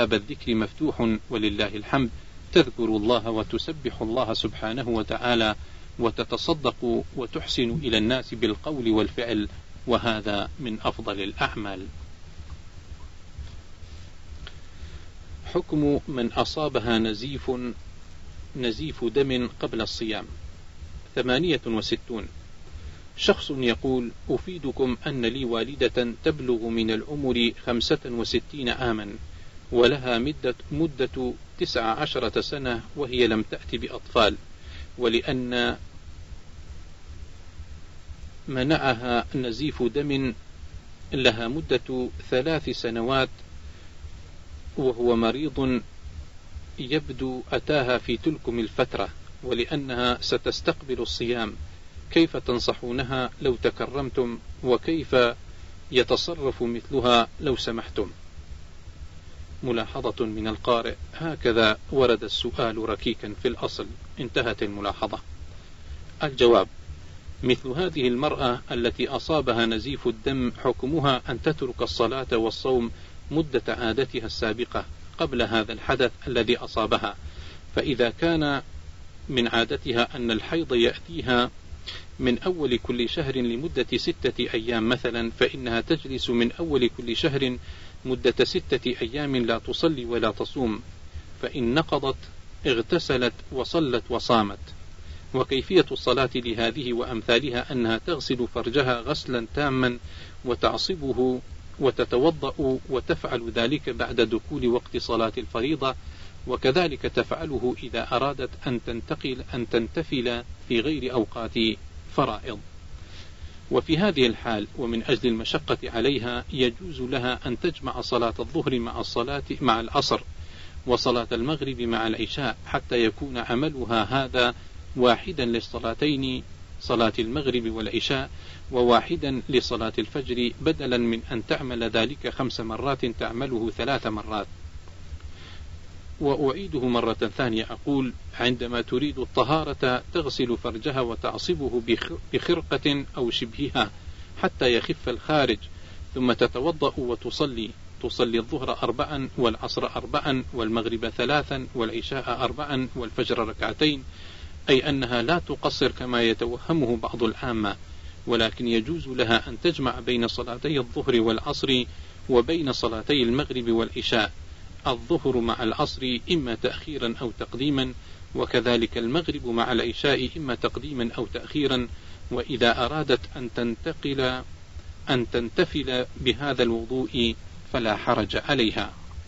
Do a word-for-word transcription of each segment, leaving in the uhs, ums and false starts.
باب الذكر مفتوح ولله الحمد، تذكر الله وتسبح الله سبحانه وتعالى وتتصدق وتحسن إلى الناس بالقول والفعل، وهذا من أفضل الأعمال. حكم من أصابها نزيف نزيف دم قبل الصيام. ثمانية وستون. شخص يقول: أفيدكم أن لي والدة تبلغ من العمر خمسة وستين عاما، ولها مدة, مدة تسع عشرة سنة وهي لم تأت بأطفال، ولأن منعها نزيف دم لها مدة ثلاث سنوات وهو مريض يبدو أتاها في تلكم الفترة، ولأنها ستستقبل الصيام، كيف تنصحونها لو تكرمتم؟ وكيف يتصرف مثلها لو سمحتم؟ ملاحظة من القارئ: هكذا ورد السؤال ركيكا في الأصل. انتهت الملاحظة. الجواب: مثل هذه المرأة التي أصابها نزيف الدم حكمها أن تترك الصلاة والصوم مدة عادتها السابقة قبل هذا الحدث الذي أصابها. فإذا كان من عادتها أن الحيض يأتيها من أول كل شهر لمدة ستة أيام مثلا، فإنها تجلس من أول كل شهر مدة ستة أيام لا تصلي ولا تصوم، فإن نقضت اغتسلت وصلت وصامت. وكيفية الصلاة لهذه وأمثالها أنها تغسل فرجها غسلا تاما وتعصبه وتتوضأ، وتفعل ذلك بعد دخول وقت صلاة الفريضة، وكذلك تفعله إذا أرادت أن تنتقل أن تنتفل في غير أوقات فرائض. وفي هذه الحال ومن أجل المشقة عليها يجوز لها أن تجمع صلاة الظهر مع الصلاة مع العصر، وصلاة المغرب مع العشاء، حتى يكون عملها هذا واحدا للصلاتين، صلاة المغرب والعشاء، وواحدا لصلاة الفجر، بدلا من أن تعمل ذلك خمس مرات تعمله ثلاث مرات. وأعيده مرة ثانية أقول: عندما تريد الطهارة تغسل فرجها وتعصبه بخرقة أو شبهها حتى يخف الخارج، ثم تتوضأ وتصلي تصلي الظهر أربعا والعصر أربعا والمغرب ثلاثا والعشاء أربعا والفجر ركعتين، أي أنها لا تقصر كما يتوهمه بعض العامة، ولكن يجوز لها أن تجمع بين صلاتي الظهر والعصر وبين صلاتي المغرب والعشاء، الظهر مع العصر إما تأخيرا أو تقديما، وكذلك المغرب مع العشاء إما تقديما أو تأخيرا. وإذا أرادت أن تنتقل أن تنتفل بهذا الوضوء فلا حرج عليها.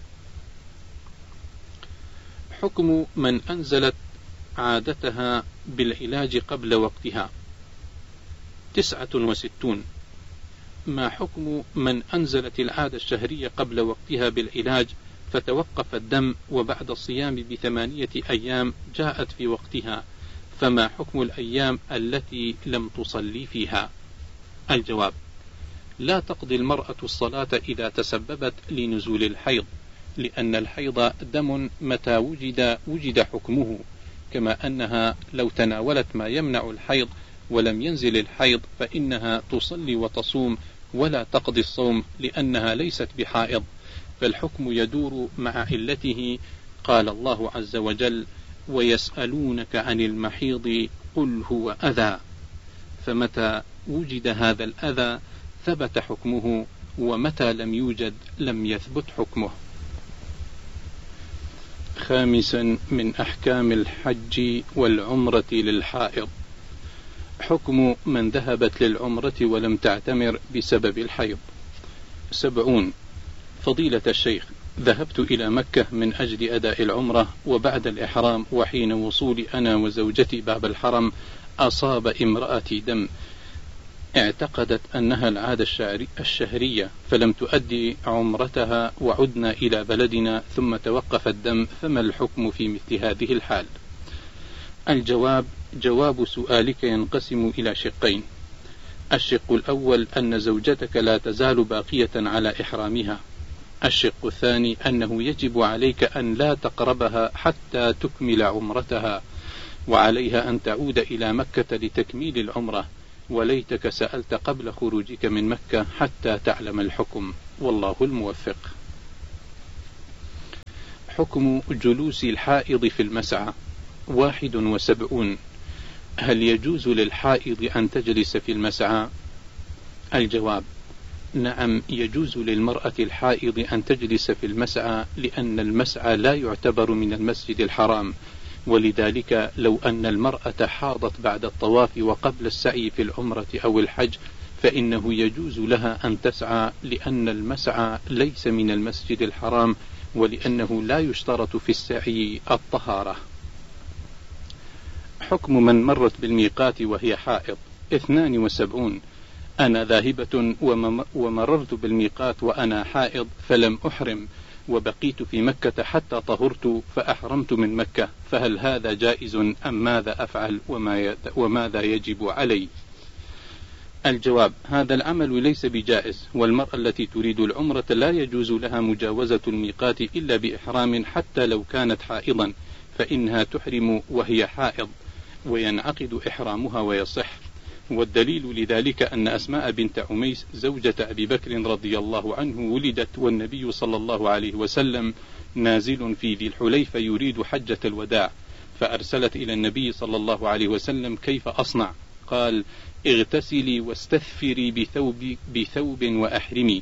حكم من أنزلت عادتها بالعلاج قبل وقتها. تسعة وستون. ما حكم من أنزلت العادة الشهرية قبل وقتها بالعلاج فتوقف الدم وبعد الصيام بثمانية أيام جاءت في وقتها، فما حكم الأيام التي لم تصلي فيها؟ الجواب: لا تقضي المرأة الصلاة إذا تسببت لنزول الحيض، لأن الحيض دم متى وجد وجد حكمه، كما أنها لو تناولت ما يمنع الحيض ولم ينزل الحيض فإنها تصلي وتصوم ولا تقضي الصوم، لأنها ليست بحائض، فالحكم يدور مع علته. قال الله عز وجل: ويسألونك عن المحيض قل هو أذى، فمتى وجد هذا الأذى ثبت حكمه، ومتى لم يوجد لم يثبت حكمه. خامسا من أحكام الحج والعمرة للحائض. حكم من ذهبت للعمرة ولم تعتمر بسبب الحيض. سبعون. فضيلة الشيخ، ذهبت إلى مكة من أجل أداء العمرة، وبعد الإحرام وحين وصولي أنا وزوجتي باب الحرم أصاب امرأتي دم، اعتقدت أنها العادة الشهرية فلم تؤدي عمرتها، وعدنا إلى بلدنا ثم توقف الدم، فما الحكم في مثل هذه الحال؟ الجواب: جواب سؤالك ينقسم إلى شقين. الشق الأول أن زوجتك لا تزال باقية على إحرامها. الشق الثاني أنه يجب عليك أن لا تقربها حتى تكمل عمرتها، وعليها أن تعود إلى مكة لتكميل العمرة، وليتك سألت قبل خروجك من مكة حتى تعلم الحكم، والله الموفق. حكم جلوس الحائض في المسعى. واحد وسبعون. هل يجوز للحائض أن تجلس في المسعى؟ الجواب: نعم، يجوز للمرأة الحائض أن تجلس في المسعى، لأن المسعى لا يعتبر من المسجد الحرام، ولذلك لو أن المرأة حاضت بعد الطواف وقبل السعي في العمرة أو الحج فإنه يجوز لها أن تسعى، لأن المسعى ليس من المسجد الحرام، ولأنه لا يشترط في السعي الطهارة. حكم من مرت بالميقات وهي حائض. اثنان وسبعون. أنا ذاهبة ومررت بالميقات وأنا حائض فلم أحرم، وبقيت في مكة حتى طهرت فأحرمت من مكة، فهل هذا جائز أم ماذا أفعل وماذا يجب علي؟ الجواب: هذا العمل ليس بجائز، والمرأة التي تريد العمرة لا يجوز لها مجاوزة الميقات إلا بإحرام حتى لو كانت حائضا، فإنها تحرم وهي حائض وينعقد إحرامها ويصح. والدليل لذلك أن أسماء بنت عميس زوجة أبي بكر رضي الله عنه ولدت والنبي صلى الله عليه وسلم نازل في ذي الحليفة يريد حجة الوداع، فأرسلت إلى النبي صلى الله عليه وسلم: كيف أصنع؟ قال: اغتسلي واستثفري بثوب, بثوب وأحرمي.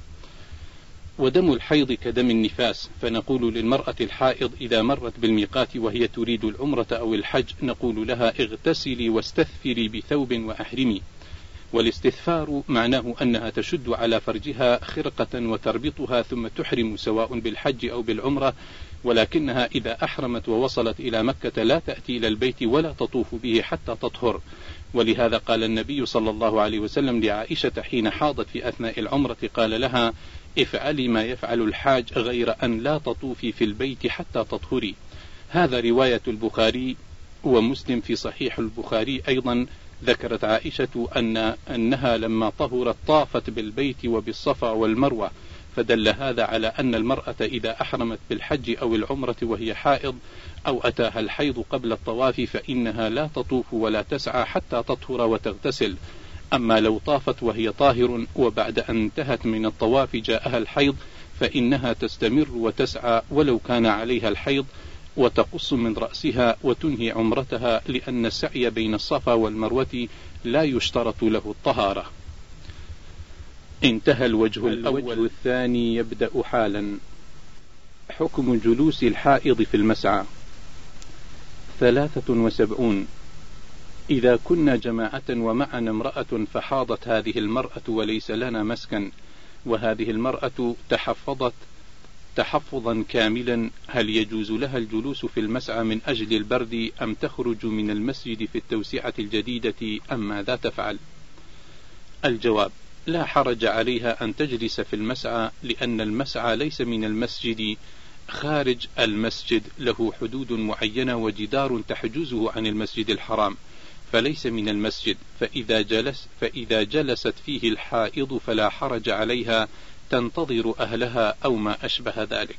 ودم الحيض كدم النفاس، فنقول للمرأة الحائض إذا مرت بالميقات وهي تريد العمرة أو الحج نقول لها: اغتسلي واستثفري بثوب وأحرمي. والاستثفار معناه أنها تشد على فرجها خرقة وتربطها ثم تحرم سواء بالحج أو بالعمرة، ولكنها إذا أحرمت ووصلت إلى مكة لا تأتي إلى البيت ولا تطوف به حتى تطهر. ولهذا قال النبي صلى الله عليه وسلم لعائشة حين حاضت في أثناء العمرة، قال لها: افعلي ما يفعل الحاج غير أن لا تطوفي في البيت حتى تطهري. هذا رواية البخاري ومسلم. في صحيح البخاري أيضا ذكرت عائشة أن أنها لما طهرت طافت بالبيت وبالصفا والمروة، فدل هذا على أن المرأة إذا أحرمت بالحج أو العمرة وهي حائض أو أتاها الحيض قبل الطواف فإنها لا تطوف ولا تسعى حتى تطهر وتغتسل. أما لو طافت وهي طاهر وبعد أن انتهت من الطواف جاءها الحيض فإنها تستمر وتسعى ولو كان عليها الحيض، وتقص من رأسها وتنهي عمرتها، لأن السعي بين الصفا والمروة لا يشترط له الطهارة. انتهى الوجه الأول. الثاني يبدأ حالا. حكم جلوس الحائض في المسعى. ثلاثة وسبعون. إذا كنا جماعة ومعنا امرأة فحاضت هذه المرأة وليس لنا مسكن، وهذه المرأة تحفظت تحفظا كاملا، هل يجوز لها الجلوس في المسعى من أجل البرد أم تخرج من المسجد في التوسعة الجديدة أم ماذا تفعل؟ الجواب: لا حرج عليها أن تجلس في المسعى، لأن المسعى ليس من المسجد، خارج المسجد له حدود معينة وجدار تحجزه عن المسجد الحرام، فليس من المسجد، فإذا جلس فإذا جلست فيه الحائض فلا حرج عليها، تنتظر أهلها أو ما أشبه ذلك.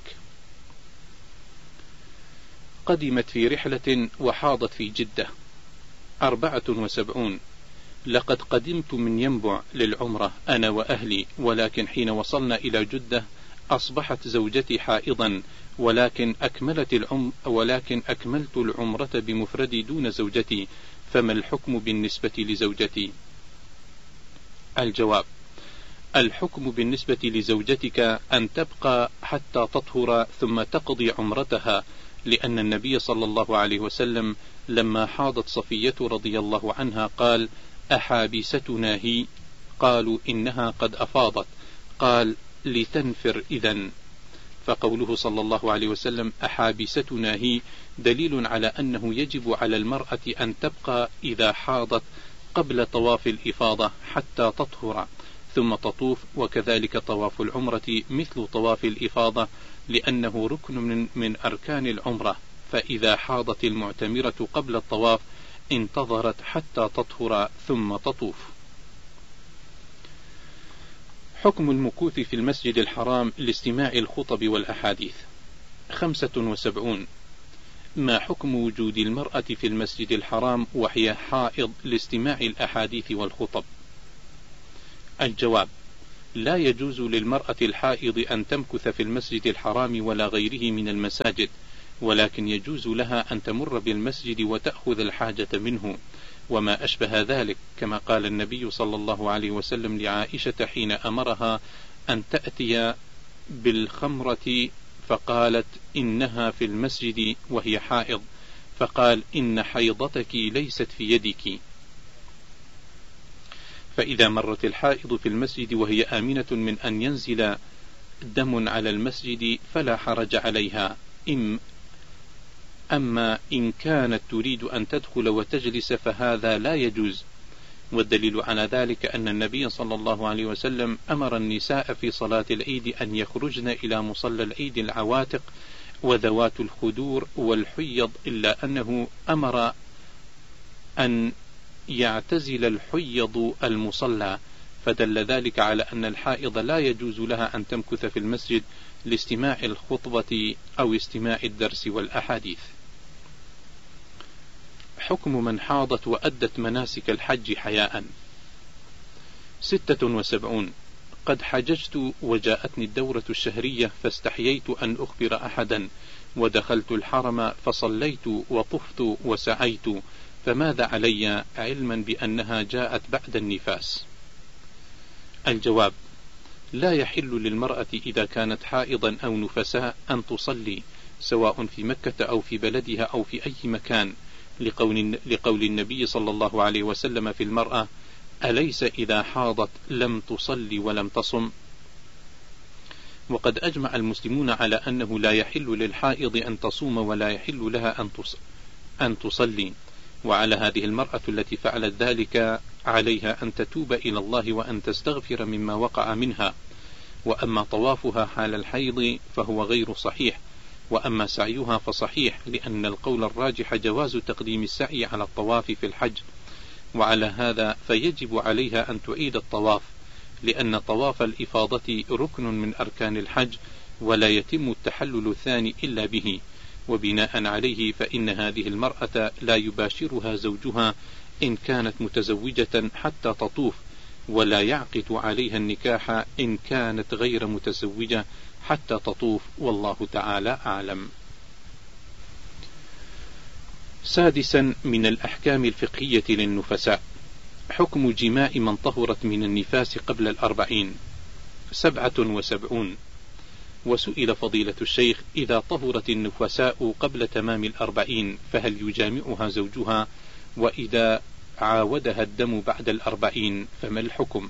قدمت في رحلة وحاضت في جدة. أربعة وسبعون. لقد قدمت من ينبع للعمرة أنا وأهلي، ولكن حين وصلنا إلى جدة أصبحت زوجتي حائضا، ولكن أكملت العم ولكن أكملت العمرة بمفردي دون زوجتي، فما الحكم بالنسبة لزوجتي؟ الجواب: الحكم بالنسبة لزوجتك أن تبقى حتى تطهر ثم تقضي عمرتها، لأن النبي صلى الله عليه وسلم لما حاضت صفية رضي الله عنها قال: أحابستنا هي؟ قالوا: إنها قد أفاضت. قال: لتنفر إذن. فقوله صلى الله عليه وسلم أحابستنا هي دليل على أنه يجب على المرأة أن تبقى إذا حاضت قبل طواف الإفاضة حتى تطهر ثم تطوف، وكذلك طواف العمرة مثل طواف الإفاضة، لأنه ركن من, من أركان العمرة، فإذا حاضت المعتمرة قبل الطواف انتظرت حتى تطهر ثم تطوف. حكم المكوث في المسجد الحرام لاستماع الخطب والأحاديث. خمسة وسبعون. ما حكم وجود المرأة في المسجد الحرام وهي حائض لاستماع الأحاديث والخطب؟ الجواب: لا يجوز للمرأة الحائض أن تمكث في المسجد الحرام ولا غيره من المساجد، ولكن يجوز لها أن تمر بالمسجد وتأخذ الحاجة منه وما أشبه ذلك، كما قال النبي صلى الله عليه وسلم لعائشة حين أمرها أن تأتي بالخمرة فقالت إنها في المسجد وهي حائض، فقال إن حيضتك ليست في يدك. فإذا مرت الحائض في المسجد وهي آمنة من أن ينزل دم على المسجد فلا حرج عليها. إم أما إن كانت تريد أن تدخل وتجلس فهذا لا يجوز، والدليل على ذلك أن النبي صلى الله عليه وسلم أمر النساء في صلاة العيد أن يخرجن إلى مصلى العيد العواتق وذوات الخدور والحيض، إلا أنه أمر أن يعتزل الحيض المصلى، فدل ذلك على أن الحائض لا يجوز لها أن تمكث في المسجد لاستماع الخطبة أو استماع الدرس والأحاديث. حكم من حاضت وأدت مناسك الحج حياء. ستة وسبعون. قد حججت وجاءتني الدورة الشهرية فاستحييت أن أخبر أحدا، ودخلت الحرم فصليت وطفت وسعيت، فماذا علي علما بأنها جاءت بعد النفاس؟ الجواب: لا يحل للمرأة إذا كانت حائضا أو نفساء أن تصلي، سواء في مكة أو في بلدها أو في أي مكان، لقول, لقول النبي صلى الله عليه وسلم في المرأة: أليس إذا حاضت لم تصلي ولم تصم؟ وقد أجمع المسلمون على أنه لا يحل للحائض أن تصوم ولا يحل لها أن تصلي، وعلى هذه المرأة التي فعلت ذلك عليها أن تتوب إلى الله وأن تستغفر مما وقع منها. وأما طوافها حال الحيض فهو غير صحيح، وأما سعيها فصحيح، لأن القول الراجح جواز تقديم السعي على الطواف في الحج، وعلى هذا فيجب عليها أن تعيد الطواف، لأن طواف الإفاضة ركن من أركان الحج، ولا يتم التحلل الثاني إلا به. وبناء عليه فإن هذه المرأة لا يباشرها زوجها إن كانت متزوجة حتى تطوف، ولا يعقد عليها النكاح إن كانت غير متزوجة حتى تطوف، والله تعالى أعلم. سادسا من الأحكام الفقهية للنفساء. حكم جماع من طهرت من النفاس قبل الأربعين. سبعة وسبعون. وسئل فضيلة الشيخ: إذا طهرت النفساء قبل تمام الأربعين فهل يجامعها زوجها؟ وإذا عاودها الدم بعد الأربعين فما الحكم؟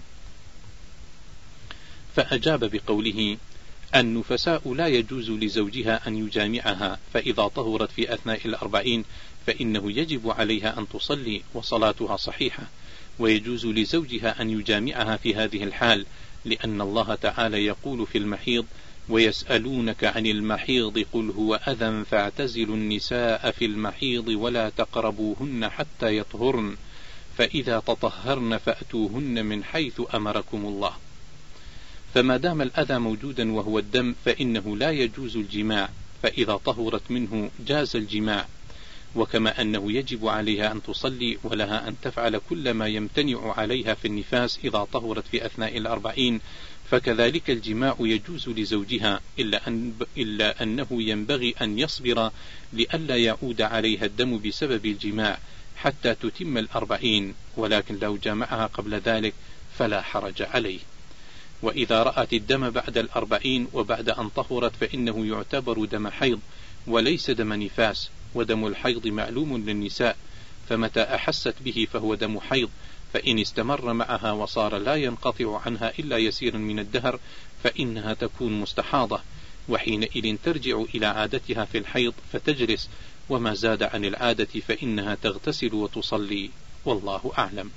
فأجاب بقوله: النفساء لا يجوز لزوجها أن يجامعها، فإذا طهرت في أثناء الأربعين فإنه يجب عليها أن تصلي وصلاتها صحيحة، ويجوز لزوجها أن يجامعها في هذه الحال، لأن الله تعالى يقول في المحيض: ويسألونك عن المحيض قل هو أذى فاعتزلوا النساء في المحيض ولا تقربوهن حتى يطهرن، فإذا تطهرن فأتوهن من حيث أمركم الله. فما دام الأذى موجودا وهو الدم فإنه لا يجوز الجماع، فإذا طهرت منه جاز الجماع. وكما أنه يجب عليها أن تصلي ولها أن تفعل كل ما يمتنع عليها في النفاس إذا طهرت في أثناء الأربعين، فكذلك الجماع يجوز لزوجها، إلا, أن إلا أنه ينبغي أن يصبر لئلا يعود عليها الدم بسبب الجماع حتى تتم الأربعين، ولكن لو جامعها قبل ذلك فلا حرج عليه. وإذا رأت الدم بعد الأربعين وبعد أن طهرت فإنه يعتبر دم حيض وليس دم نفاس، ودم الحيض معلوم للنساء، فمتى أحست به فهو دم حيض، فإن استمر معها وصار لا ينقطع عنها إلا يسير من الدهر فإنها تكون مستحاضة، وحينئذ ترجع إلى عادتها في الحيض فتجلس، وما زاد عن العادة فإنها تغتسل وتصلي، والله أعلم.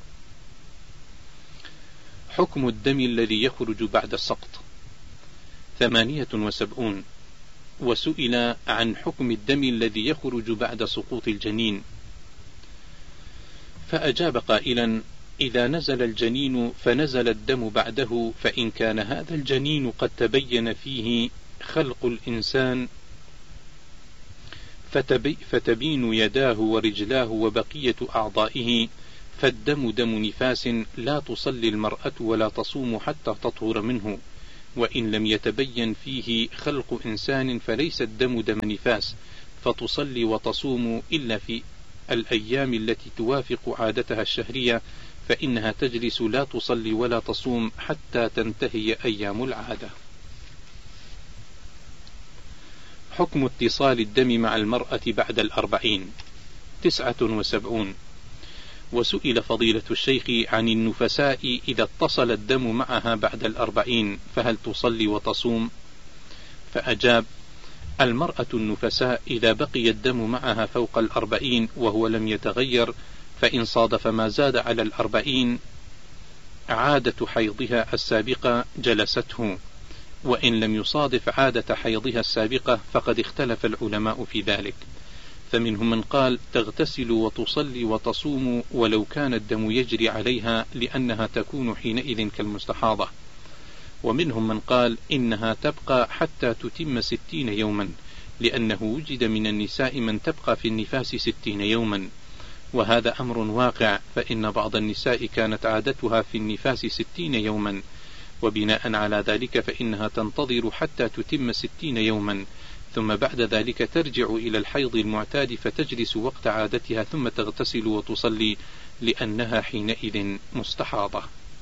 حكم الدم الذي يخرج بعد السقط. ثمانية وسبعون. وسئل عن حكم الدم الذي يخرج بعد سقوط الجنين، فأجاب قائلا: إذا نزل الجنين فنزل الدم بعده، فإن كان هذا الجنين قد تبين فيه خلق الإنسان فتبين يداه ورجلاه وبقية أعضائه، فالدم دم نفاس لا تصلي المرأة ولا تصوم حتى تطهر منه، وإن لم يتبين فيه خلق إنسان فليس الدم دم نفاس، فتصلي وتصوم إلا في الأيام التي توافق عادتها الشهرية، فإنها تجلس لا تصلي ولا تصوم حتى تنتهي أيام العادة. حكم اتصال الدم مع المرأة بعد الأربعين. تسعة وسبعون. وسئل فضيلة الشيخ عن النفساء إذا اتصل الدم معها بعد الأربعين فهل تصلي وتصوم؟ فأجاب: المرأة النفساء إذا بقي الدم معها فوق الأربعين وهو لم يتغير، فإن صادف ما زاد على الأربعين عادة حيضها السابقة جلسته، وإن لم يصادف عادة حيضها السابقة فقد اختلف العلماء في ذلك، فمنهم من قال تغتسل وتصلي وتصوم ولو كان الدم يجري عليها لأنها تكون حينئذ كالمستحاضة، ومنهم من قال إنها تبقى حتى تتم ستين يوما، لأنه وجد من النساء من تبقى في النفاس ستين يوما، وهذا أمر واقع، فإن بعض النساء كانت عادتها في النفاس ستين يوما، وبناء على ذلك فإنها تنتظر حتى تتم ستين يوما، ثم بعد ذلك ترجع إلى الحيض المعتاد فتجلس وقت عادتها ثم تغتسل وتصلي لأنها حينئذ مستحاضة.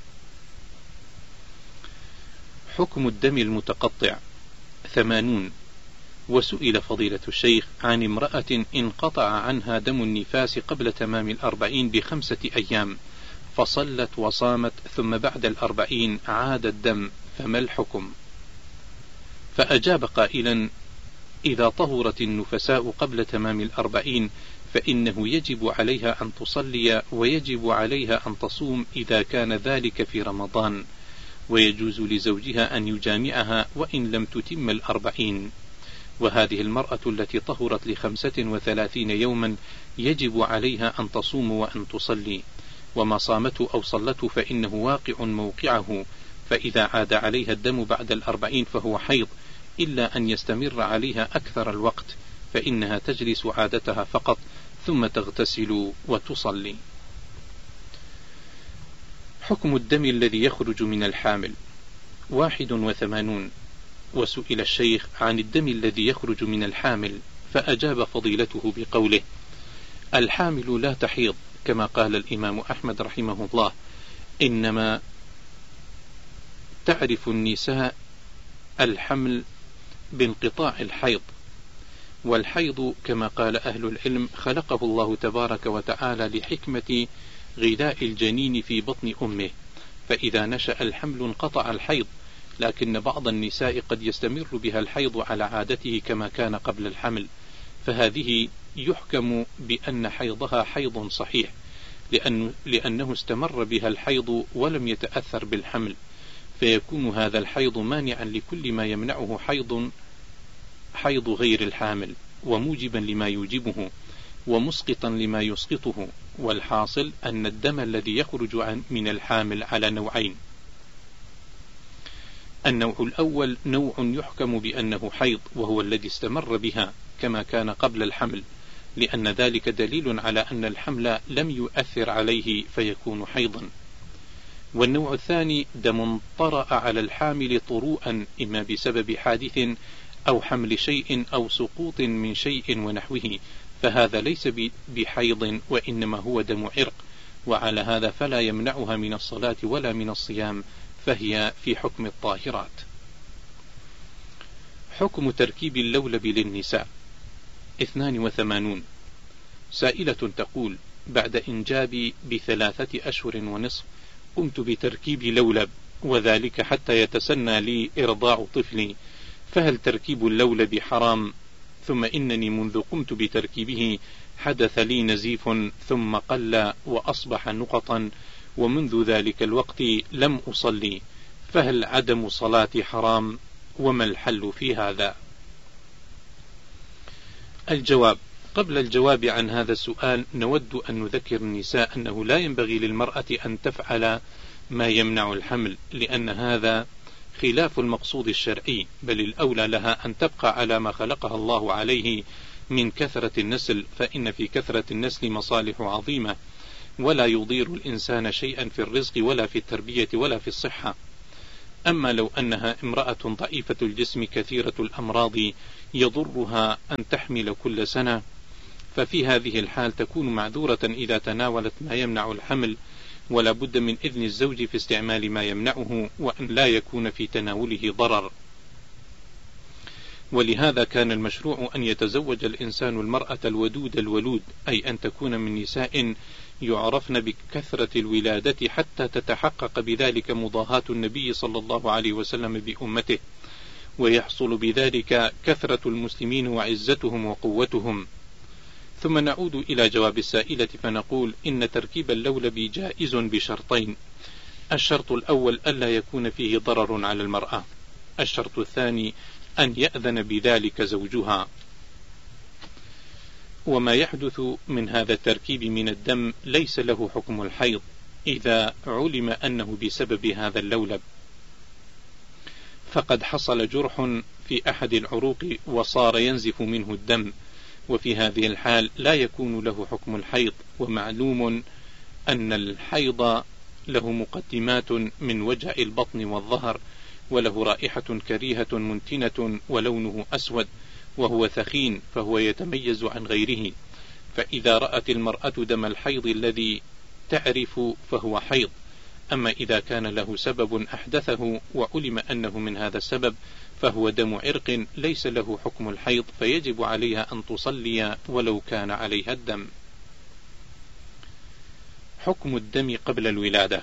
حكم الدم المتقطع. ثمانون. وسئل فضيلة الشيخ عن امرأة انقطع عنها دم النفاس قبل تمام الأربعين بخمسة أيام، فصلت وصامت ثم بعد الأربعين عاد الدم، فما الحكم؟ فأجاب قائلا: إذا طهرت النفساء قبل تمام الأربعين فإنه يجب عليها أن تصلي، ويجب عليها أن تصوم إذا كان ذلك في رمضان، ويجوز لزوجها أن يجامعها وإن لم تتم الأربعين. وهذه المرأة التي طهرت لخمسة وثلاثين يوما يجب عليها أن تصوم وأن تصلي، وما صامته أو صلته فإنه واقع موقعه، فإذا عاد عليها الدم بعد الأربعين فهو حيض، إلا أن يستمر عليها أكثر الوقت فإنها تجلس عادتها فقط ثم تغتسل وتصلي. حكم الدم الذي يخرج من الحامل. واحد وثمانون. وسئل الشيخ عن الدم الذي يخرج من الحامل، فأجاب فضيلته بقوله: الحامل لا تحيض، كما قال الإمام أحمد رحمه الله: إنما تعرف النساء الحمل بانقطاع الحيض، والحيض كما قال أهل العلم خلقه الله تبارك وتعالى لحكمة غذاء الجنين في بطن أمه، فإذا نشأ الحمل انقطع الحيض، لكن بعض النساء قد يستمر بها الحيض على عادته كما كان قبل الحمل، فهذه يحكم بأن حيضها حيض صحيح، لأن لأنه استمر بها الحيض ولم يتأثر بالحمل، فيكون هذا الحيض مانعا لكل ما يمنعه حيض حيض غير الحامل، وموجبا لما يوجبه، ومسقطا لما يسقطه. والحاصل أن الدم الذي يخرج من الحامل على نوعين: النوع الأول نوع يحكم بأنه حيض، وهو الذي استمر بها كما كان قبل الحمل، لأن ذلك دليل على أن الحمل لم يؤثر عليه فيكون حيضا. والنوع الثاني دم طرأ على الحامل طروءا، إما بسبب حادث أو حمل شيء أو سقوط من شيء ونحوه، فهذا ليس بحيض وإنما هو دم عرق، وعلى هذا فلا يمنعها من الصلاة ولا من الصيام، فهي في حكم الطاهرات. حكم تركيب اللولب للنساء. اثنان وثمانون. سائلة تقول: بعد إنجابي بثلاثة أشهر ونصف قمت بتركيب لولب، وذلك حتى يتسنى لي إرضاع طفلي، فهل تركيب اللولب حرام؟ ثم إنني منذ قمت بتركيبه حدث لي نزيف ثم قل وأصبح نقطا، ومنذ ذلك الوقت لم أصلي، فهل عدم صلاتي حرام؟ وما الحل في هذا؟ الجواب: قبل الجواب عن هذا السؤال نود أن نذكر النساء أنه لا ينبغي للمرأة أن تفعل ما يمنع الحمل، لأن هذا خلاف المقصود الشرعي، بل الأولى لها أن تبقى على ما خلقها الله عليه من كثرة النسل، فإن في كثرة النسل مصالح عظيمة، ولا يضير الإنسان شيئا في الرزق ولا في التربية ولا في الصحة. أما لو أنها امرأة ضعيفة الجسم كثيرة الأمراض يضرها أن تحمل كل سنة، ففي هذه الحال تكون معذورة إذا تناولت ما يمنع الحمل، ولا بد من إذن الزوج في استعمال ما يمنعه، وأن لا يكون في تناوله ضرر. ولهذا كان المشروع أن يتزوج الإنسان المرأة الودود الولود، أي أن تكون من نساء يعرفن بكثرة الولادة حتى تتحقق بذلك مضاهاة النبي صلى الله عليه وسلم بأمته، ويحصل بذلك كثرة المسلمين وعزتهم وقوتهم. ثم نعود إلى جواب السائلة فنقول إن تركيب اللولب جائز بشرطين: الشرط الأول ألا يكون فيه ضرر على المرأة، الشرط الثاني أن يأذن بذلك زوجها. وما يحدث من هذا التركيب من الدم ليس له حكم الحيض إذا علم أنه بسبب هذا اللولب، فقد حصل جرح في أحد العروق وصار ينزف منه الدم، وفي هذه الحال لا يكون له حكم الحيض. ومعلوم أن الحيض له مقدمات من وجع البطن والظهر، وله رائحة كريهة منتنة ولونه أسود وهو ثخين، فهو يتميز عن غيره. فإذا رأت المرأة دم الحيض الذي تعرف فهو حيض. أما إذا كان له سبب أحدثه وعلم أنه من هذا السبب فهو دم عرق ليس له حكم الحيض، فيجب عليها أن تصلي ولو كان عليها الدم. حكم الدم قبل الولادة.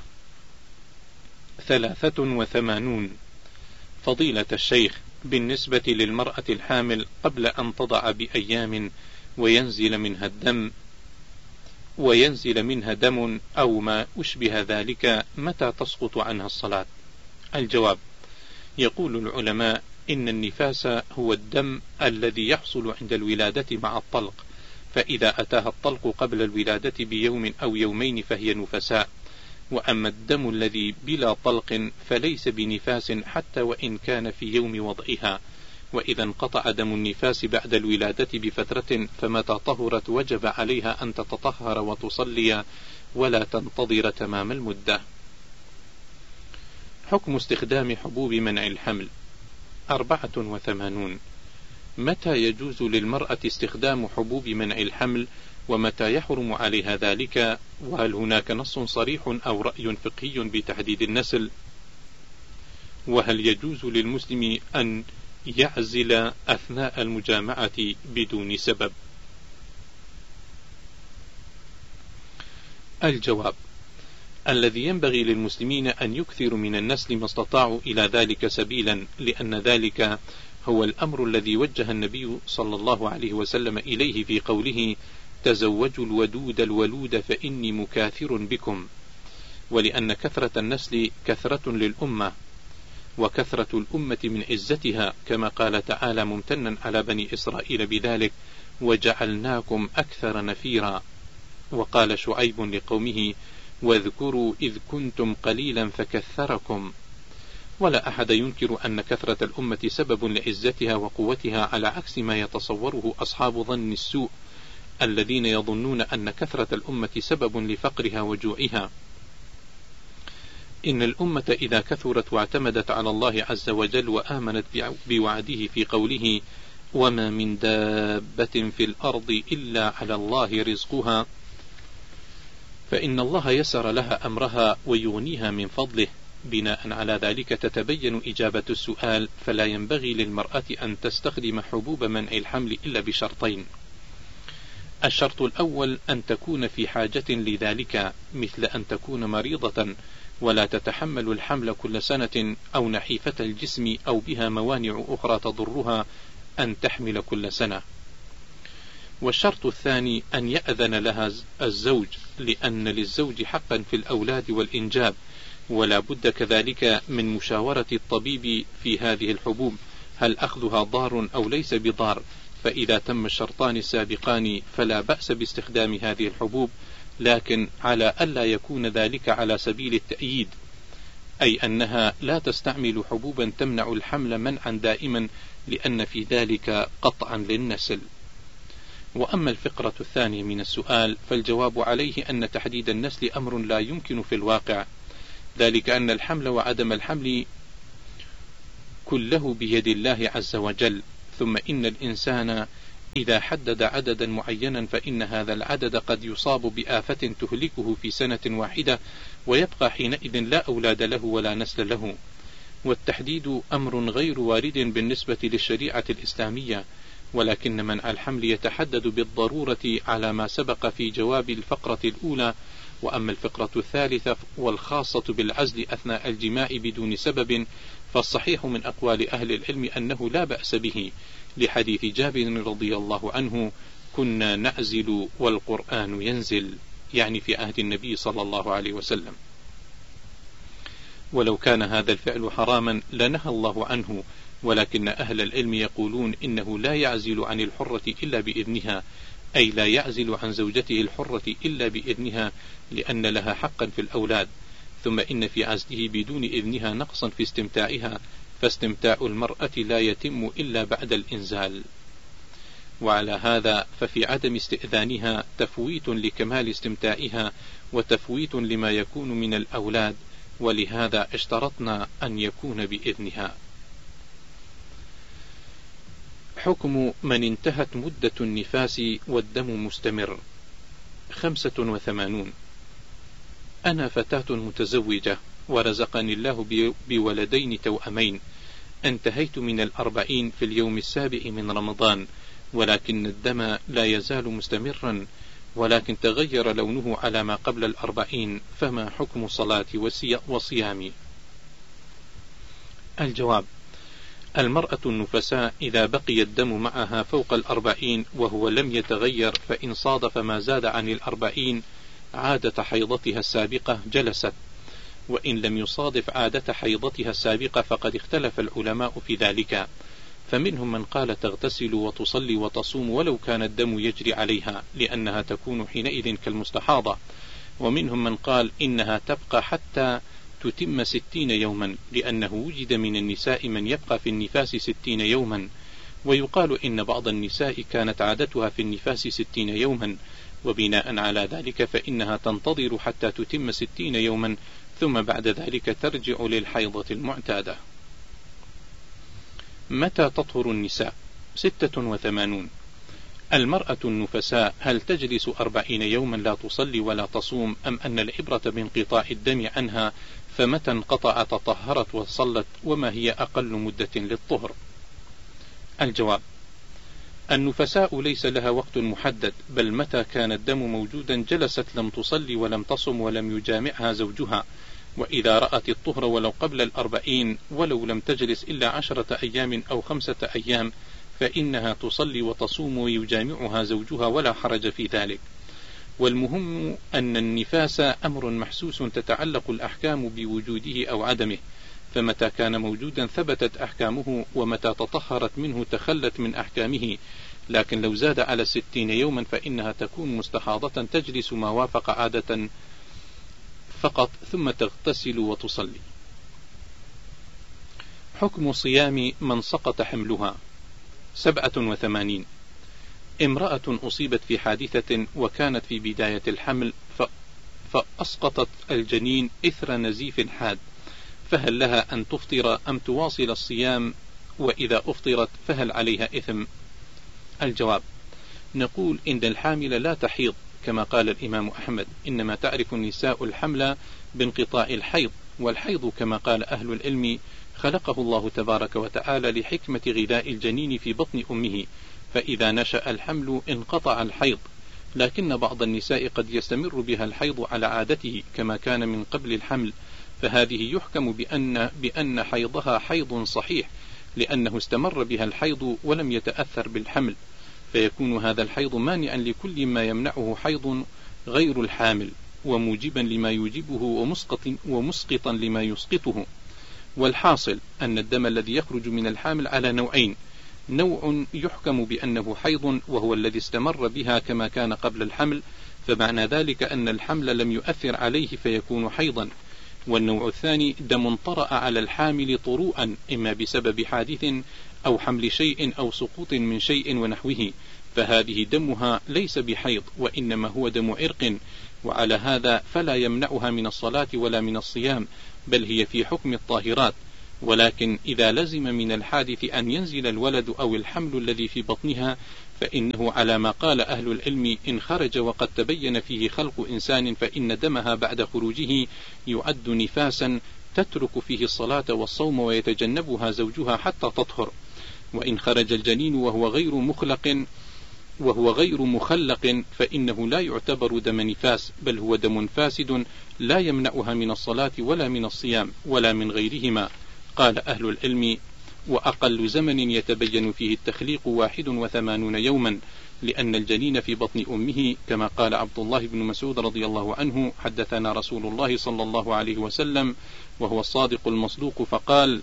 ثلاثة وثمانون. فضيلة الشيخ، بالنسبة للمرأة الحامل قبل أن تضع بأيام وينزل منها الدم وينزل منها دم أو ما أشبه ذلك، متى تسقط عنها الصلاة؟ الجواب: يقول العلماء إن النفاس هو الدم الذي يحصل عند الولادة مع الطلق، فإذا أتاها الطلق قبل الولادة بيوم أو يومين فهي نفساء. وأما الدم الذي بلا طلق فليس بنفاس حتى وإن كان في يوم وضعها. وإذا انقطع دم النفاس بعد الولادة بفترة فمتى طهرت وجب عليها أن تتطهر وتصلي ولا تنتظر تمام المدة. حكم استخدام حبوب منع الحمل. أربعة وثمانون. متى يجوز للمرأة استخدام حبوب منع الحمل، ومتى يحرم عليها ذلك؟ وهل هناك نص صريح أو رأي فقهي بتحديد النسل؟ وهل يجوز للمسلم أن يعزل أثناء المجامعة بدون سبب؟ الجواب: الذي ينبغي للمسلمين أن يكثروا من النسل ما استطاعوا إلى ذلك سبيلا، لأن ذلك هو الأمر الذي وجه النبي صلى الله عليه وسلم إليه في قوله: تزوجوا الودود الولود فإني مكاثر بكم. ولأن كثرة النسل كثرة للأمة، وكثرة الأمة من عزتها، كما قال تعالى ممتنا على بني إسرائيل بذلك: وجعلناكم أكثر نفيرا. وقال شعيب لقومه: واذكروا إذ كنتم قليلا فكثركم. ولا أحد ينكر أن كثرة الأمة سبب لعزتها وقوتها، على عكس ما يتصوره أصحاب ظن السوء الذين يظنون أن كثرة الأمة سبب لفقرها وجوعها. إن الأمة إذا كثرت واعتمدت على الله عز وجل وآمنت بوعده في قوله: وما من دابة في الأرض إلا على الله رزقها، فإن الله يسر لها أمرها ويغنيها من فضله. بناء على ذلك تتبين إجابة السؤال، فلا ينبغي للمرأة أن تستخدم حبوب منع الحمل إلا بشرطين: الشرط الأول أن تكون في حاجة لذلك، مثل أن تكون مريضة ولا تتحمل الحمل كل سنة، أو نحيفة الجسم، أو بها موانع أخرى تضرها أن تحمل كل سنة. والشرط الثاني أن يأذن لها الزوج، لأن للزوج حقا في الأولاد والإنجاب، ولا بد كذلك من مشاورة الطبيب في هذه الحبوب، هل أخذها ضار أو ليس بضار. فإذا تم الشرطان السابقان فلا بأس باستخدام هذه الحبوب، لكن على ألا يكون ذلك على سبيل التأييد، أي أنها لا تستعمل حبوبا تمنع الحمل منعا دائما، لأن في ذلك قطعا للنسل. وأما الفقرة الثانية من السؤال فالجواب عليه أن تحديد النسل أمر لا يمكن في الواقع، ذلك أن الحمل وعدم الحمل كله بيد الله عز وجل، ثم إن الإنسان إذا حدد عددا معينا فإن هذا العدد قد يصاب بآفة تهلكه في سنة واحدة ويبقى حينئذ لا أولاد له ولا نسل له. والتحديد أمر غير وارد بالنسبة للشريعة الإسلامية، ولكن منع الحمل يتحدد بالضرورة على ما سبق في جواب الفقرة الأولى. وأما الفقرة الثالثة والخاصة بالعزل أثناء الجماع بدون سبب فالصحيح من أقوال أهل العلم أنه لا بأس به، لحديث جابر رضي الله عنه: كنا نعزل والقرآن ينزل، يعني في عهد النبي صلى الله عليه وسلم. ولو كان هذا الفعل حراما لنهى الله عنه، ولكن أهل العلم يقولون إنه لا يعزل عن الحرة إلا بإذنها، أي لا يعزل عن زوجته الحرة إلا بإذنها لأن لها حقا في الأولاد. ثم إن في عزله بدون إذنها نقصا في استمتاعها، فاستمتاع المرأة لا يتم إلا بعد الإنزال. وعلى هذا ففي عدم استئذانها تفويت لكمال استمتاعها وتفويت لما يكون من الأولاد، ولهذا اشترطنا أن يكون بإذنها. حكم من انتهت مدة النفاس والدم مستمر. خمسة وثمانون. أنا فتاة متزوجة ورزقني الله بولدين توأمين، انتهيت من الأربعين في اليوم السابع من رمضان، ولكن الدم لا يزال مستمرا، ولكن تغير لونه على ما قبل الأربعين، فما حكم صلاتي وصيامي؟ الجواب: المرأة النفساء إذا بقي الدم معها فوق الأربعين وهو لم يتغير، فإن صادف ما زاد عن الأربعين عادة حيضتها السابقة جلست، وإن لم يصادف عادة حيضتها السابقة فقد اختلف العلماء في ذلك، فمنهم من قال تغتسل وتصلي وتصوم ولو كان الدم يجري عليها لأنها تكون حينئذ كالمستحاضة، ومنهم من قال إنها تبقى حتى تتم ستين يوما، لأنه وجد من النساء من يبقى في النفاس ستين يوما، ويقال إن بعض النساء كانت عادتها في النفاس ستين يوما، وبناء على ذلك فإنها تنتظر حتى تتم ستين يوما ثم بعد ذلك ترجع للحيضة المعتادة. متى تطهر النساء؟ ستة وثمانون. المرأة النفساء هل تجلس أربعين يوما لا تصلي ولا تصوم، أم أن العبرة بانقطاع الدم عنها، فمتى انقطع تطهرت وصلت، وما هي أقل مدة للطهر؟ الجواب: النفساء ليس لها وقت محدد، بل متى كان الدم موجودا جلست لم تصلي ولم تصم ولم يجامعها زوجها، وإذا رأت الطهر ولو قبل الأربعين ولو لم تجلس إلا عشرة أيام أو خمسة أيام فإنها تصلي وتصوم ويجامعها زوجها ولا حرج في ذلك. والمهم أن النفاس أمر محسوس تتعلق الأحكام بوجوده أو عدمه، فمتى كان موجودا ثبتت أحكامه، ومتى تطهرت منه تخلت من أحكامه، لكن لو زاد على ستين يوما فإنها تكون مستحاضة تجلس ما وافق عادة فقط ثم تغتسل وتصلي. حكم صيام من سقط حملها. سبعة وثمانين. امرأة أصيبت في حادثة وكانت في بداية الحمل فأسقطت الجنين إثر نزيف حاد، فهل لها أن تفطر أم تواصل الصيام؟ وإذا أفطرت فهل عليها إثم؟ الجواب: نقول إن الحامل لا تحيض كما قال الإمام أحمد، إنما تعرف النساء الحمل بانقطاع الحيض، والحيض كما قال أهل العلم خلقه الله تبارك وتعالى لحكمة غذاء الجنين في بطن أمه، فإذا نشأ الحمل انقطع الحيض، لكن بعض النساء قد يستمر بها الحيض على عادته كما كان من قبل الحمل، فهذه يحكم بأن, بأن حيضها حيض صحيح، لأنه استمر بها الحيض ولم يتأثر بالحمل، فيكون هذا الحيض مانعا لكل ما يمنعه حيض غير الحامل، وموجبا لما يوجبه ومسقط ومسقطا لما يسقطه. والحاصل أن الدم الذي يخرج من الحامل على نوعين: نوع يحكم بأنه حيض وهو الذي استمر بها كما كان قبل الحمل، فمعنى ذلك أن الحمل لم يؤثر عليه فيكون حيضا، والنوع الثاني دم طرأ على الحامل طروءا إما بسبب حادث أو حمل شيء أو سقوط من شيء ونحوه، فهذه دمها ليس بحيض وإنما هو دم عرق، وعلى هذا فلا يمنعها من الصلاة ولا من الصيام، بل هي في حكم الطاهرات. ولكن إذا لزم من الحادث أن ينزل الولد أو الحمل الذي في بطنها، فإنه على ما قال أهل العلم إن خرج وقد تبين فيه خلق إنسان فإن دمها بعد خروجه يعد نفاسا تترك فيه الصلاة والصوم ويتجنبها زوجها حتى تطهر. وإن خرج الجنين وهو غير مخلق وهو غير مخلق فإنه لا يعتبر دم نفاس، بل هو دم فاسد لا يمنعها من الصلاة ولا من الصيام ولا من غيرهما. قال أهل العلم: وأقل زمن يتبين فيه التخليق واحد وثمانون يوما، لأن الجنين في بطن أمه، كما قال عبد الله بن مسعود رضي الله عنه: حدثنا رسول الله صلى الله عليه وسلم وهو الصادق المصدوق فقال: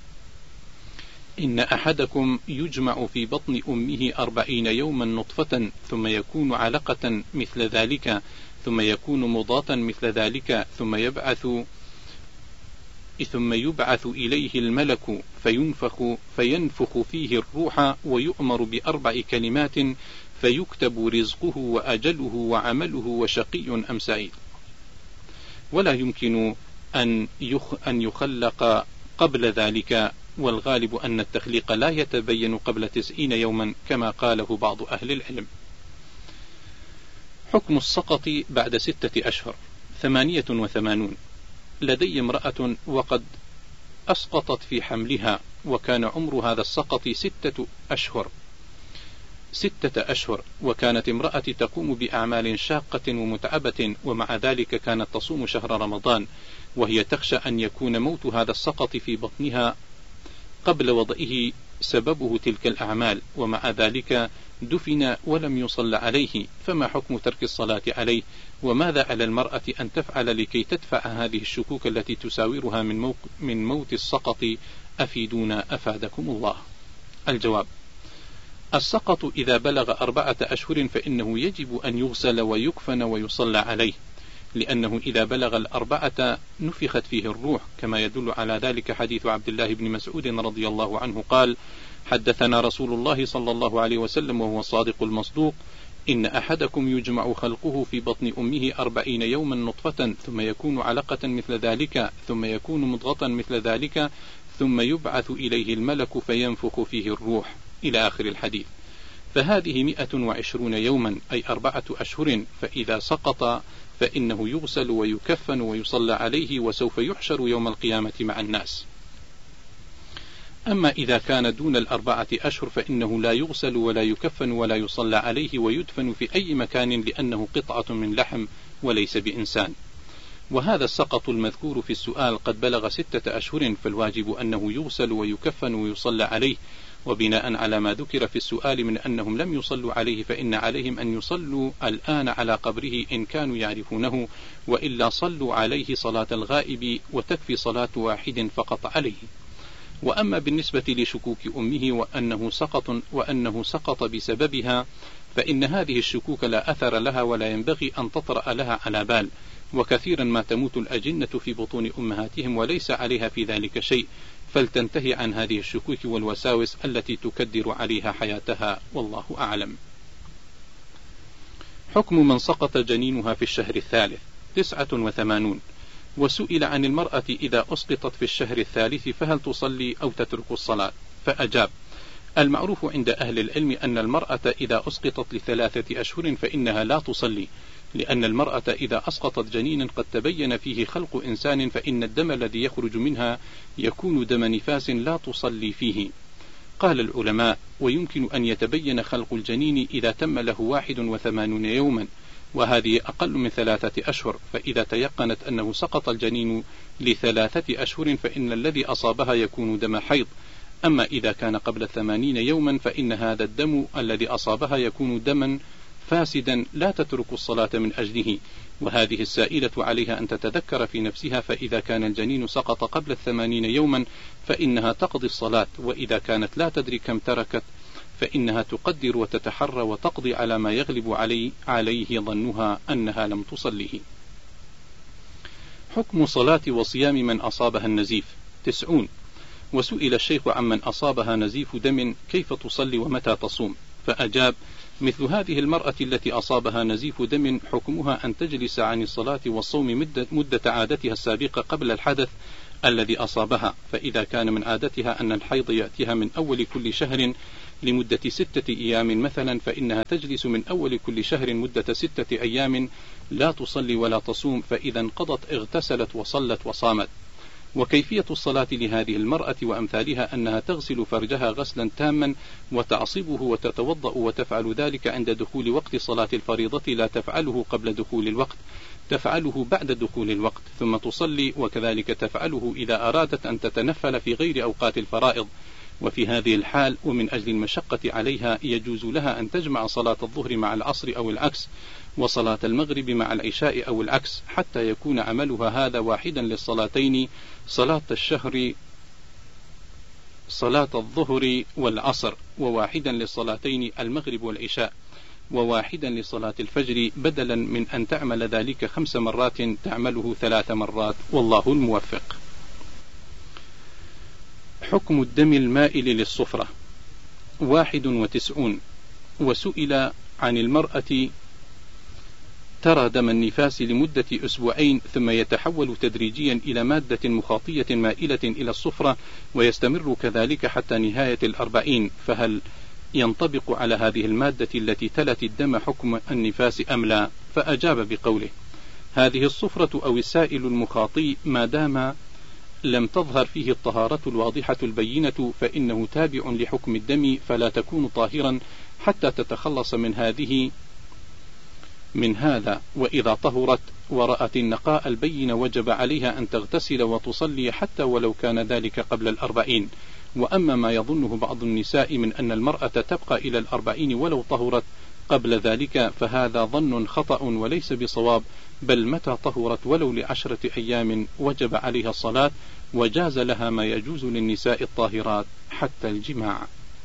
إن أحدكم يجمع في بطن أمه أربعين يوما نطفة ثم يكون علقة مثل ذلك ثم يكون مضغة مثل ذلك ثم يبعث ثم يبعث إليه الملك فينفخ فينفخ فيه الروح ويؤمر بأربع كلمات فيكتب رزقه وأجله وعمله وشقي أم سعيد. ولا يمكن أن أن يخلق قبل ذلك، والغالب أن التخليق لا يتبين قبل تسعين يوما كما قاله بعض أهل العلم. حكم السقط بعد ستة أشهر. ثمانية وثمانون. لدي امرأة وقد أسقطت في حملها، وكان عمر هذا السقط ستة أشهر ستة أشهر وكانت امرأتي تقوم بأعمال شاقة ومتعبة، ومع ذلك كانت تصوم شهر رمضان، وهي تخشى أن يكون موت هذا السقط في بطنها قبل وضعه سببه تلك الأعمال، ومع ذلك دفن ولم يصل عليه، فما حكم ترك الصلاة عليه؟ وماذا على المرأة أن تفعل لكي تدفع هذه الشكوك التي تساورها من, موك من موت السقط؟ أفيدونا أفادكم الله. الجواب: السقط إذا بلغ أربعة أشهر فإنه يجب أن يغسل ويكفن ويصلى عليه، لأنه إذا بلغ الأربعة نفخت فيه الروح، كما يدل على ذلك حديث عبد الله بن مسعود رضي الله عنه قال: حدثنا رسول الله صلى الله عليه وسلم وهو الصادق المصدوق: إن أحدكم يجمع خلقه في بطن أمه أربعين يوما نطفة ثم يكون علقة مثل ذلك ثم يكون مضغة مثل ذلك ثم يبعث إليه الملك فينفخ فيه الروح، إلى آخر الحديث. فهذه مئة وعشرون يوما، أي أربعة أشهر. فإذا سقط فإنه يغسل ويكفن ويصلى عليه، وسوف يحشر يوم القيامة مع الناس. أما إذا كان دون الأربعة أشهر فإنه لا يغسل ولا يكفن ولا يصلى عليه، ويدفن في أي مكان، لأنه قطعة من لحم وليس بإنسان. وهذا السقط المذكور في السؤال قد بلغ ستة أشهر، فالواجب أنه يغسل ويكفن ويصلى عليه. وبناء على ما ذكر في السؤال من أنهم لم يصلوا عليه، فإن عليهم أن يصلوا الآن على قبره إن كانوا يعرفونه، وإلا صلوا عليه صلاة الغائب، وتكفي صلاة واحد فقط عليه. وأما بالنسبة لشكوك أمه وأنه سقط وأنه سقط بسببها، فإن هذه الشكوك لا أثر لها ولا ينبغي أن تطرأ لها على بال، وكثيرا ما تموت الأجنة في بطون أمهاتهم وليس عليها في ذلك شيء، فلتنتهي عن هذه الشكوك والوساوس التي تكدر عليها حياتها، والله أعلم. حكم من سقط جنينها في الشهر الثالث. تسعة وثمانون. وسئل عن المرأة إذا أسقطت في الشهر الثالث فهل تصلي أو تترك الصلاة؟ فأجاب: المعروف عند أهل العلم أن المرأة إذا أسقطت لثلاثة أشهر فإنها لا تصلي، لأن المرأة إذا أسقطت جنينا قد تبين فيه خلق إنسان فإن الدم الذي يخرج منها يكون دم نفاس لا تصلي فيه. قال العلماء: ويمكن أن يتبين خلق الجنين إذا تم له واحد وثمانون يوما، وهذه أقل من ثلاثة أشهر، فإذا تيقنت أنه سقط الجنين لثلاثة أشهر فإن الذي أصابها يكون دم حيض. أما إذا كان قبل ثمانين يوما فإن هذا الدم الذي أصابها يكون دما فاسدا لا تترك الصلاة من أجله. وهذه السائلة عليها أن تتذكر في نفسها، فإذا كان الجنين سقط قبل الثمانين يوما فإنها تقضي الصلاة، وإذا كانت لا تدري كم تركت فإنها تقدر وتتحرى وتقضي على ما يغلب علي عليه ظنها أنها لم تصليه. حكم صلاة وصيام من أصابها النزيف. تسعون. وسئل الشيخ عمن أصابها نزيف دم كيف تصلي ومتى تصوم، فأجاب: مثل هذه المرأة التي أصابها نزيف دم حكمها أن تجلس عن الصلاة والصوم مدة, مدة عادتها السابقة قبل الحدث الذي أصابها، فإذا كان من عادتها أن الحيض يأتيها من أول كل شهر لمدة ستة أيام مثلا، فإنها تجلس من أول كل شهر مدة ستة أيام لا تصلي ولا تصوم، فإذا انقضت اغتسلت وصلت وصامت. وكيفية الصلاة لهذه المرأة وأمثالها أنها تغسل فرجها غسلا تاما وتعصبه وتتوضأ، وتفعل ذلك عند دخول وقت صلاة الفريضة، لا تفعله قبل دخول الوقت، تفعله بعد دخول الوقت، ثم تصلي، وكذلك تفعله إذا أرادت أن تتنفل في غير أوقات الفرائض. وفي هذه الحال ومن أجل المشقة عليها يجوز لها أن تجمع صلاة الظهر مع العصر أو العكس، وصلاة المغرب مع العشاء أو العكس، حتى يكون عملها هذا واحدا للصلاتين، صلاة الشهر صلاة الظهر والعصر، وواحدا للصلاتين المغرب والعشاء، وواحدا لصلاة الفجر، بدلا من أن تعمل ذلك خمس مرات تعمله ثلاث مرات، والله الموفق. حكم الدم المائل للصفرة. واحد وتسعون. وسئل عن المرأة ترى دم النفاس لمدة أسبوعين ثم يتحول تدريجيا إلى مادة مخاطية مائلة إلى الصفرة ويستمر كذلك حتى نهاية الأربعين، فهل ينطبق على هذه المادة التي تلت الدم حكم النفاس أم لا؟ فأجاب بقوله: هذه الصفرة أو السائل المخاطي ما دام لم تظهر فيه الطهارة الواضحة البينة فإنه تابع لحكم الدم، فلا تكون طاهرا حتى تتخلص من هذه من هذا، وإذا طهرت ورأت النقاء البين وجب عليها أن تغتسل وتصلي حتى ولو كان ذلك قبل الأربعين. وأما ما يظنه بعض النساء من أن المرأة تبقى إلى الأربعين ولو طهرت قبل ذلك فهذا ظن خطأ وليس بصواب، بل متى طهرت ولو لعشرة أيام وجب عليها الصلاة، وجاز لها ما يجوز للنساء الطاهرات حتى الجماع.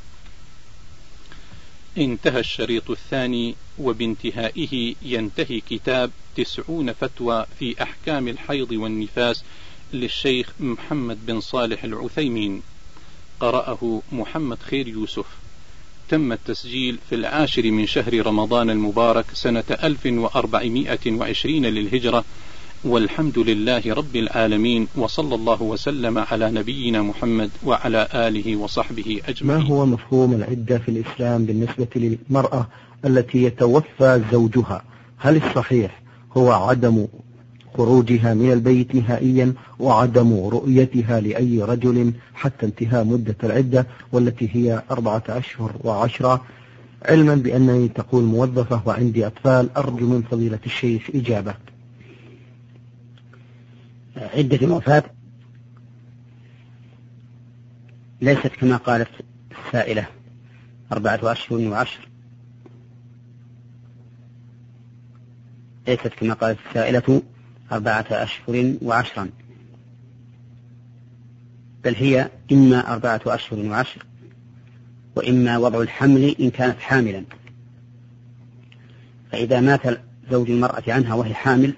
انتهى الشريط الثاني، وبانتهائه ينتهي كتاب تسعون فتوى في أحكام الحيض والنفاس للشيخ محمد بن صالح العثيمين، قرأه محمد خير يوسف. تم التسجيل في العاشر من شهر رمضان المبارك سنة ألف وأربعمائة وعشرين للهجرة، والحمد لله رب العالمين، وصلى الله وسلم على نبينا محمد وعلى آله وصحبه أجمعين. ما هو مفهوم العدة في الإسلام بالنسبة للمرأة التي يتوفى زوجها؟ هل الصحيح هو عدم خروجها من البيت نهائيا وعدم رؤيتها لأي رجل حتى انتهاء مدة العدة والتي هي أربعة أشهر وعشرة، علما بأنني تقول موظفة وعندي أطفال؟ أرجو من فضيلة الشيخ إجابة. عدة الوفاة ليست كما قالت السائلة أربعة أشهر وعشر، ليست كما قالت السائلة أربعة أشهر وعشرا، بل هي إما أربعة أشهر وعشر وإما وضع الحمل إن كانت حاملا. فإذا مات زوج المرأة عنها وهي حامل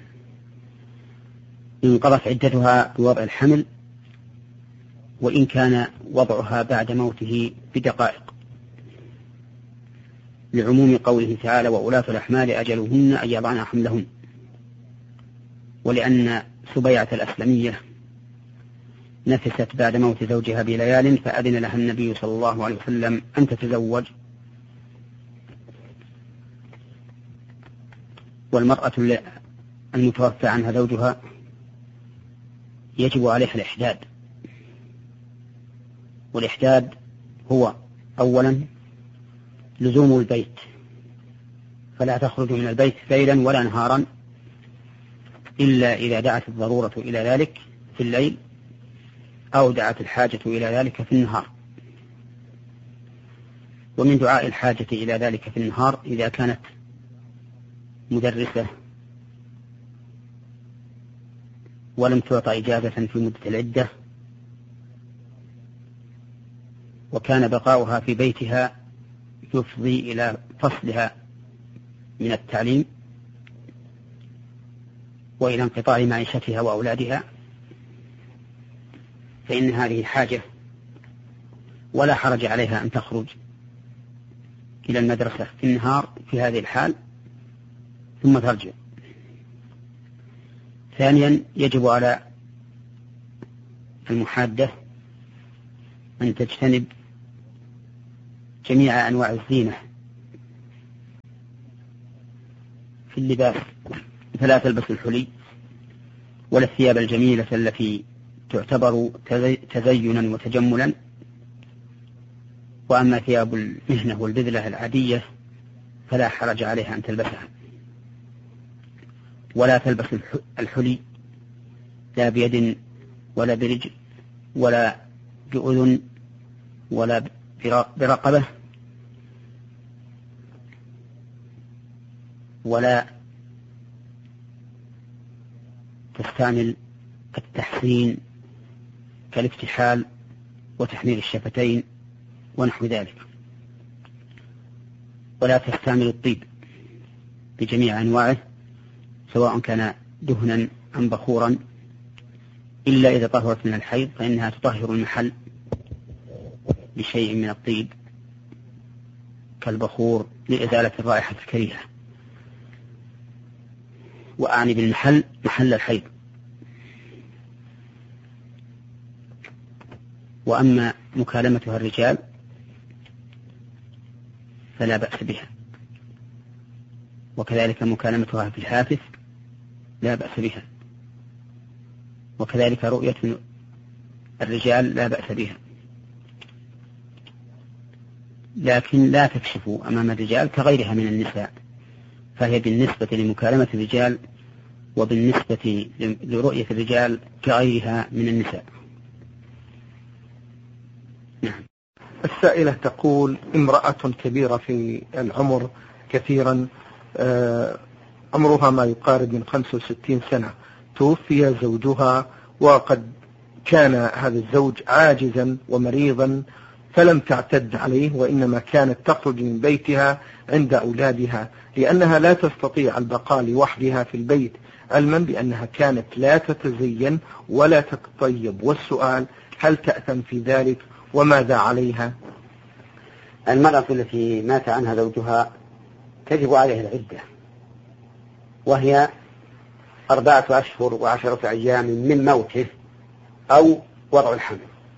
انقضت عدتها بوضع الحمل، وإن كان وضعها بعد موته بدقائق، لعموم قوله تعالى: وأولاة الأحمال أجلهن أن يضعن حملهن. ولأن سبيعة الأسلمية نفست بعد موت زوجها بليال، فأذن لها النبي صلى الله عليه وسلم أن تتزوج، والمرأة المتوفى عنها زوجها يجب عليها الإحداد. والإحداد هو أولا لزوم البيت، فلا تخرج من البيت ليلا ولا نهارا إلا إذا دعت الضرورة إلى ذلك في الليل أو دعت الحاجة إلى ذلك في النهار. ومن دعاء الحاجة إلى ذلك في النهار إذا كانت مدرسة ولم تعطى إجازة في مدة العدة وكان بقاؤها في بيتها يفضي إلى فصلها من التعليم وإلى انقطاع معيشتها وأولادها، فإن هذه حاجة ولا حرج عليها أن تخرج إلى المدرسة في النهار في هذه الحال ثم ترجع. ثانيا يجب على المحادة أن تجتنب جميع أنواع الزينة في اللباس، فلا تلبس الحلي ولا الثياب الجميلة التي تعتبر تزينا وتجملا. وأما ثياب المهنة والبذلة العادية فلا حرج عليها أن تلبسها. ولا تلبس الحلي لا بيد ولا برجل ولا بأذن ولا برقبة ولا تستعمل التحسين كالاكتحال وتحمير الشفتين ونحو ذلك. ولا تستعمل الطيب بجميع أنواعه سواء كان دهنا أم بخورا، إلا إذا طهرت من الحيض فإنها تطهر المحل بشيء من الطيب كالبخور لإزالة الرائحة الكريهة، وأعني بالمحل محل الحيض. وأما مكالمتها الرجال فلا بأس بها، وكذلك مكالمتها في الهاتف لا بأس بها، وكذلك رؤية الرجال لا بأس بها، لكن لا تكشف أمام الرجال كغيرها من النساء، فهي بالنسبة لمكالمة الرجال وبالنسبة لرؤية الرجال كغيرها من النساء. نعم. السائلة تقول: امرأة كبيرة في العمر كثيرا، عمرها ما يقارب من خمسة وستين سنة، توفي زوجها وقد كان هذا الزوج عاجزا ومريضا فلم تعتد عليه، وإنما كانت تخرج من بيتها عند أولادها لأنها لا تستطيع البقاء لوحدها في البيت، علما بأنها كانت لا تتزين ولا تتطيب. والسؤال: هل تأثم في ذلك وماذا عليها؟ المرأة التي مات عنها زوجها تجب عليها العدة، وهي أربعة أشهر وعشرة أيام من موته أو وضع الحمل،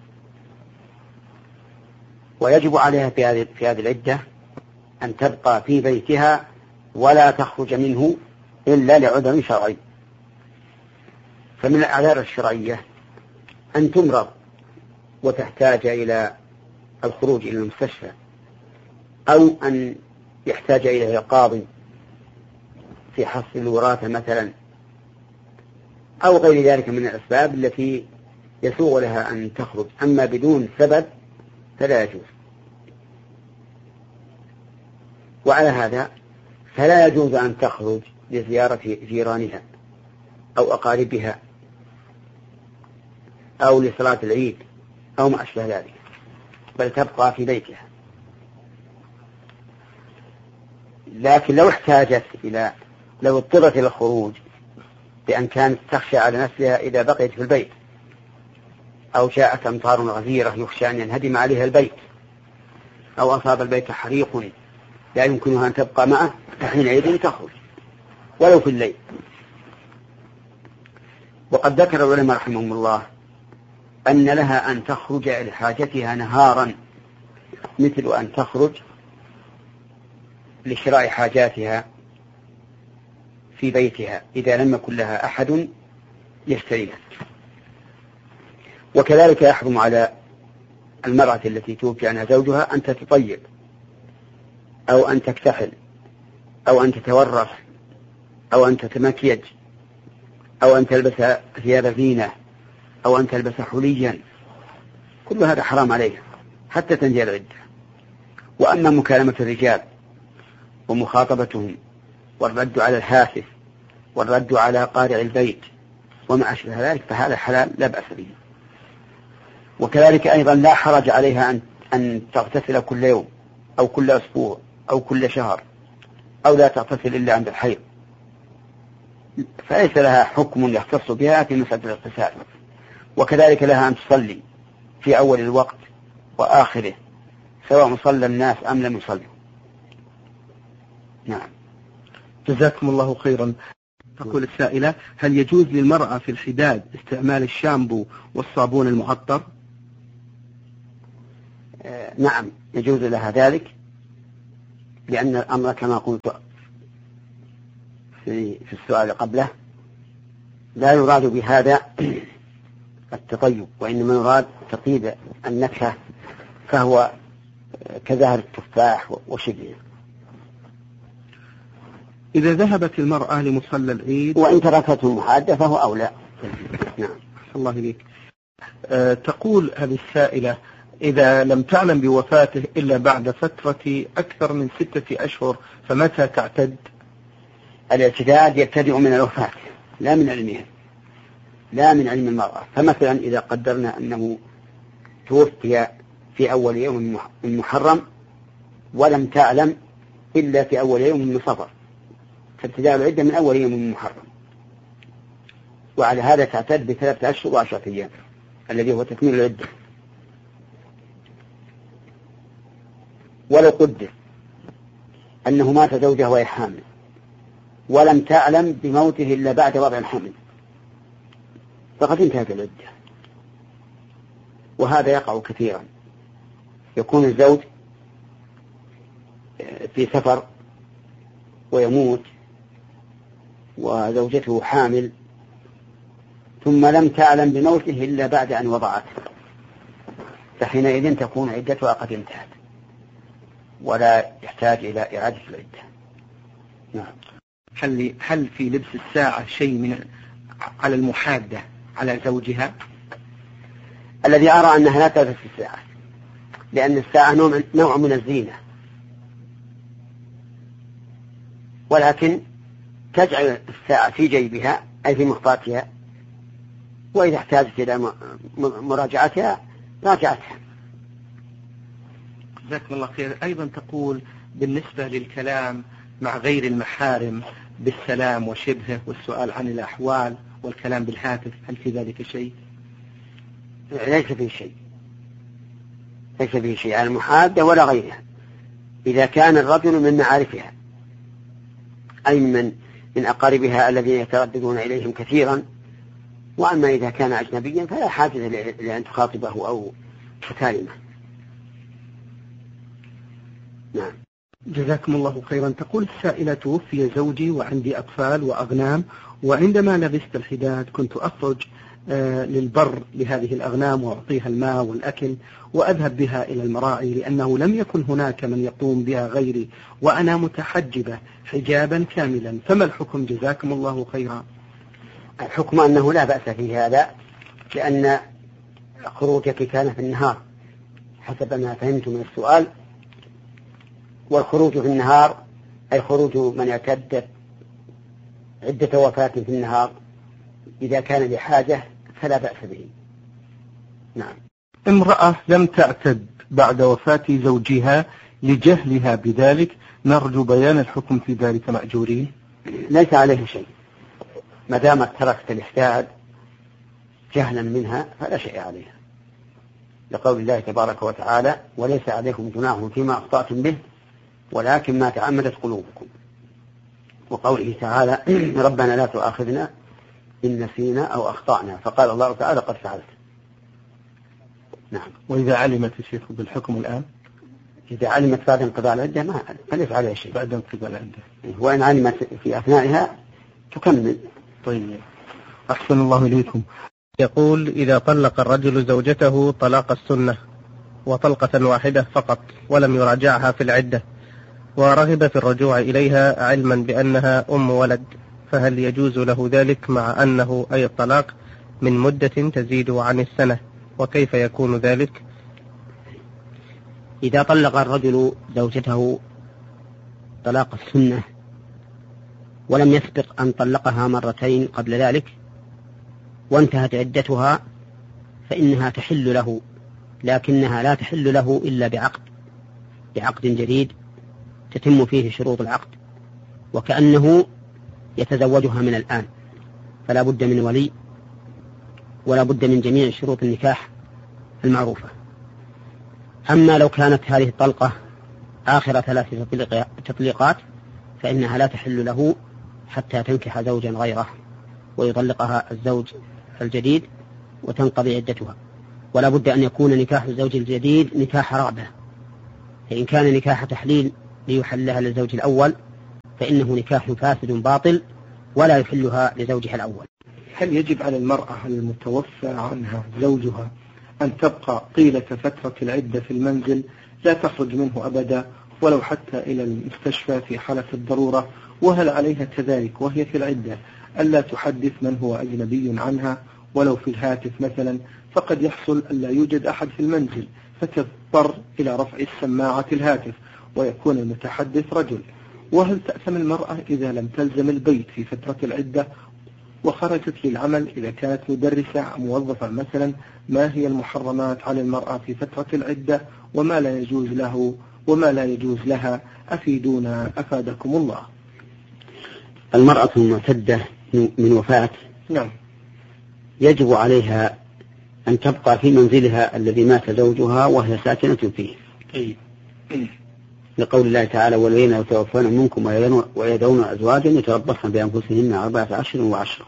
ويجب عليها في هذه في هذه العدة أن تبقى في بيتها ولا تخرج منه إلا لعذر شرعي. فمن الأعذار الشرعية أن تمرض وتحتاج إلى الخروج إلى المستشفى، أو أن يحتاج إليها قاضي في حصر الوراثة مثلا، أو غير ذلك من الأسباب التي يسوغ لها أن تخرج. أما بدون سبب فلا يجوز. وعلى هذا فلا يجوز أن تخرج لزيارة جيرانها أو أقاربها أو لصلاة العيد أو ما أشبه ذلك، بل تبقى في بيتها. لكن لو احتاجت إلى لو اضطرت إلى الخروج بأن كانت تخشى على نفسها إذا بقيت في البيت، أو جاءت أمطار غزيرة يخشى أن ينهدم عليها البيت، أو أصاب البيت حريق لا يمكنها أن تبقى معه، فحينئذ تخرج ولو في الليل. وقد ذكر العلماء رحمهم الله أن لها أن تخرج لحاجتها نهارا، مثل أن تخرج لشراء حاجاتها في بيتها إذا لم يكن لها أحد يشتريها. وكذلك يحرم على المرأة التي توفي عنها زوجها أن تتطيب أو أن تكتحل أو أن تتورخ أو أن تتمكيج أو أن تلبس ثياب زينة أو أن تلبس حليا، كل هذا حرام عليها حتى تنتهي العدة. وأما مكالمة الرجال ومخاطبتهم والرد على الهاتف والرد على قارع البيت وما أشبه ذلك فهذا حلال لا بأس به. وكذلك أيضا لا حرج عليها أن أن تغتسل كل يوم أو كل أسبوع أو كل شهر، أو لا تغتسل إلا عند الحيض، فليس لها حكم يختص بها في مسألة الاغتسال. وكذلك لها أن تصلي في أول الوقت وآخره، سواء صلى الناس أم لم يصلوا. نعم. جزاكم الله خيرا. تقول السائلة: هل يجوز للمرأة في الحداد استعمال الشامبو والصابون المعطر؟ آه نعم يجوز لها ذلك، لأن الأمر كما قلت في, في السؤال قبله لا يراد بهذا التطيب، وإنما يراد تطيب النكهة، فهو كزهر التفاح وشبهه. إذا ذهبت المرأة لمصلى العيد وإن تركته المحادة فهو أولى. نعم. الله إليك. أه تقول هذه السائلة: إذا لم تعلم بوفاته إلا بعد فترة أكثر من ستة أشهر فمتى تعتد؟ الاعتداد يبتدئ من الوفاة لا من علمها، لا من علم المرأة. فمثلا إذا قدرنا أنه توفي في أول يوم من محرم ولم تعلم إلا في أول يوم من صفر، فابتداء العدة من أول يوم من محرم، وعلى هذا تعتد بثلاثة أشهر وعشرة أيام الذي هو تكميل العدة. ولو قدر أنه مات زوجه وهي حامل ولم تعلم بموته إلا بعد وضع الحمل فقد انتهت العدة. وهذا يقع كثيرا، يكون الزوج في سفر ويموت وزوجته حامل ثم لم تعلم بموته إلا بعد أن وضعته، فحينئذ تكون عدتها قد انتهت ولا يحتاج إلى إعادة العدة. نعم. هل هل في لبس الساعة شيء من على المحادة على زوجها؟ الذي أرى أنها لا تلبس الساعة، لأن الساعة نوع, نوع من الزينة، ولكن تجعل الساعة في جيبها أي في مخطاتها، وإذا احتاجت إلى مراجعتها راجعتها. جزاكم الله خير. أيضا تقول: بالنسبة للكلام مع غير المحارم بالسلام وشبهه والسؤال عن الأحوال والكلام بالهاتف، هل في ذلك شيء؟ ليس فيه شيء، ليس فيه شيء على المحادة ولا غيرها، إذا كان الرجل من معارفها أي من من أقاربها الذين يترددون إليهم كثيرا. وأما إذا كان أجنبيا فلا حاجة لأن تخاطبه أو تكلمه. نعم. جزاكم الله خيرا. تقول السائلة: توفي زوجي وعندي أطفال وأغنام، وعندما لبست الحداد كنت أخرج آه للبر لهذه الأغنام وأعطيها الماء والأكل وأذهب بها إلى المراعي، لأنه لم يكن هناك من يقوم بها غيري وأنا متحجبة حجابا كاملا، فما الحكم جزاكم الله خيرا؟ الحكم أنه لا بأس في هذا، لأن خروجك كان في النهار حسب ما فهمت من السؤال، والخروج في النهار أي خروج من اعتد عدة وفاة في النهار إذا كان لحاجة فلا بأس به. نعم. امرأة لم تعتد بعد وفاة زوجها لجهلها بذلك، نرجو بيان الحكم في ذلك مأجورين. ليس عليه شيء ما دامت تركت الإحداد جهلا منها فلا شيء عليها، لقول الله تبارك وتعالى: وليس عليكم جناح فيما أخطأتم به ولكن ما تعمدت قلوبكم. وقوله تعالى: ربنا لا تؤاخذنا إن نسينا أو أخطأنا، فقال الله تعالى: قد فعلت. نعم. وإذا علمت الشيخ بالحكم الآن؟ إذا علمت بعد انقضاء العدة ما فليس عليها شيء. بعد انقضاء العدة. وإن علمت في أثنائها تكمل. طيب، أحسن الله إليكم. يقول: إذا طلق الرجل زوجته طلاق السنة وطلقة واحدة فقط ولم يراجعها في العدة، ورغب في الرجوع إليها علما بأنها أم ولد، فهل يجوز له ذلك مع أنه أي الطلاق من مدة تزيد عن السنة، وكيف يكون ذلك؟ إذا طلق الرجل زوجته طلاق السنة ولم يسبق أن طلقها مرتين قبل ذلك وانتهت عدتها فإنها تحل له، لكنها لا تحل له إلا بعقد بعقد جديد تتم فيه شروط العقد، وكأنه يتزوجها من الآن، فلا بد من ولي ولا بد من جميع شروط النكاح المعروفة. أما لو كانت هذه الطلقة آخر ثلاث تطليقات فإنها لا تحل له حتى تنكح زوجا غيره ويطلقها الزوج الجديد وتنقضي عدتها. ولا بد أن يكون نكاح الزوج الجديد نكاح رغبة، فإن كان نكاح تحليل ليحلها للزوج الأول فإنه نكاح فاسد باطل ولا يحلها لزوجها الأول. هل يجب على المرأة المتوفى عنها زوجها أن تبقى طيلة فترة العدة في المنزل لا تخرج منه أبدا ولو حتى إلى المستشفى في حالة الضرورة؟ وهل عليها كذلك وهي في العدة ألا تحدث من هو أجنبي عنها ولو في الهاتف مثلا؟ فقد يحصل ألا يوجد أحد في المنزل فتضطر إلى رفع السماعة الهاتف ويكون المتحدث رجل. وهل تأثم المرأة إذا لم تلزم البيت في فترة العدة وخرجت للعمل إذا كانت مدرسة أو موظفة مثلا؟ ما هي المحرمات على المرأة في فترة العدة وما لا يجوز له وما لا يجوز لها؟ أفيدونا أفادكم الله. المرأة المعتدة من وفاة نعم يجب عليها أن تبقى في منزلها الذي مات زوجها وهي ساكنة فيه. أي. لقول الله تعالى: والذين يتوفون منكم ويذرون أزواجا يتربصن بأنفسهن أربعة أشهر وعشرة.